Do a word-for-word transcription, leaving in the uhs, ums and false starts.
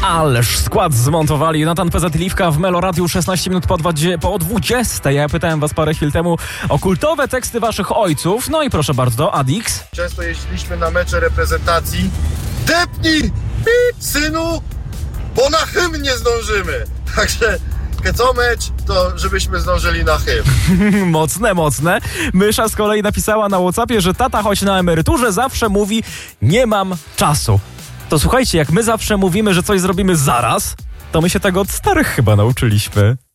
Ależ skład zmontowali. Jonatan Pezet-Liwka w Meloradiu szesnaście minut po, dwudziestej, po dwudziestej. Ja pytałem was parę chwil temu o kultowe teksty waszych ojców. No i proszę bardzo, Adix. Często jeździliśmy na mecze reprezentacji. Depnij, pip, synu, bo na hymn nie zdążymy. Także co mecz, to żebyśmy zdążyli na hymn. Mocne, mocne. Mysza z kolei napisała na WhatsAppie, że tata, choć na emeryturze, zawsze mówi: nie mam czasu. To słuchajcie, jak my zawsze mówimy, że coś zrobimy zaraz, to my się tego od starych chyba nauczyliśmy.